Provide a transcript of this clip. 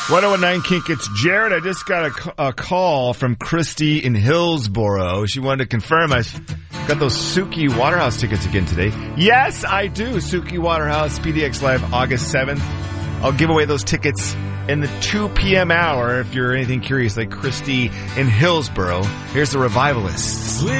1019 Kink, it's Jared. I just got a call from Christy in Hillsboro. She wanted to confirm I've got those Suki Waterhouse tickets again today. Yes, I do. Suki Waterhouse, PDX Live, August 7th. I'll give away those tickets in the 2 p.m. hour if you're anything curious like Christy in Hillsboro. Here's the Revivalists.